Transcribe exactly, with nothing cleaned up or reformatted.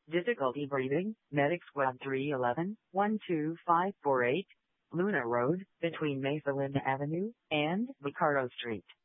Difficulty breathing, Medic Squad three eleven, one two five four eight, Luna Road, between Mesa Linda Avenue and Ricardo Street.